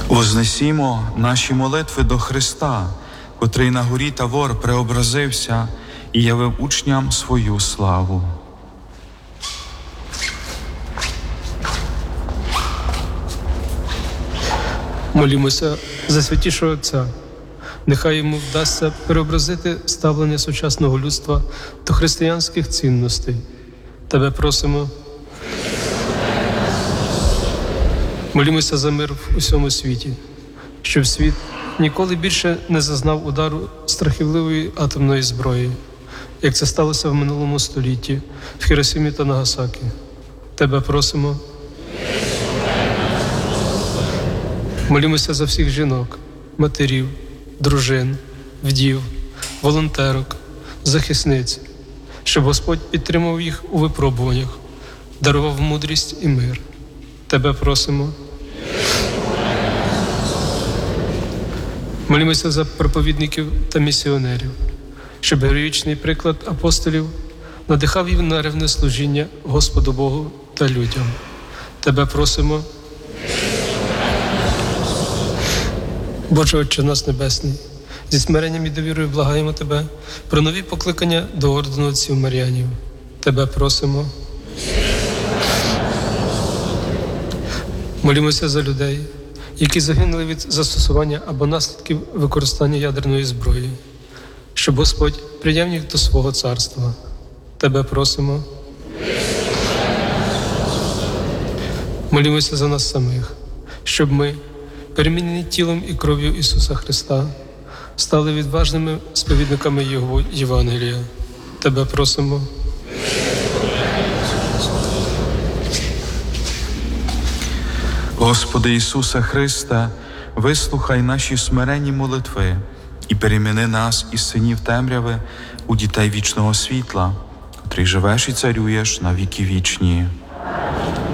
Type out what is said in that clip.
Вознесімо наші молитви до Христа, котрий на горі Тавор преобразився і явив учням свою славу. Молімося за святішого Отця. Нехай йому вдасться переобразити ставлення сучасного людства до християнських цінностей. Тебе просимо. Молімося за мир в усьому світі, щоб світ ніколи більше не зазнав удару страхітливої атомної зброї, як це сталося в минулому столітті в Хіросімі та Нагасакі. Тебе просимо. Молімося за всіх жінок, матерів, дружин, вдів, волонтерок, захисниць, щоб Господь підтримав їх у випробуваннях, дарував мудрість і мир. Тебе просимо. Молімося за проповідників та місіонерів, щоб героїчний приклад апостолів надихав їх на ревне служіння Господу Богу та людям. Тебе просимо. Боже Отче наш Небесний, зі смиренням і довірою благаємо Тебе про нові покликання до ордену отців Маріанів. Тебе просимо. Молімося за людей, які загинули від застосування або наслідків використання ядерної зброї, щоб Господь прийняв їх до свого царства. Тебе просимо. Молімося за нас самих, щоб ми, перемінені тілом і кров'ю Ісуса Христа, стали відважними сповідниками Його Євангелія. Тебе просимо. Господи Ісусе Христе, вислухай наші смиренні молитви і переміни нас із синів темряви у дітей вічного світла, котрий живеш і царюєш на віки вічні.